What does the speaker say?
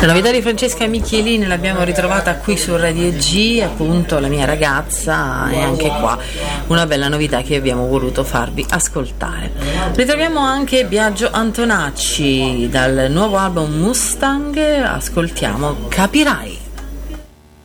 La novità di Francesca Michelini l'abbiamo ritrovata qui su Radio G, appunto La mia ragazza, e anche qua una bella novità che abbiamo voluto farvi ascoltare. Ritroviamo anche Biagio Antonacci dal nuovo album Mustang, ascoltiamo Capirai.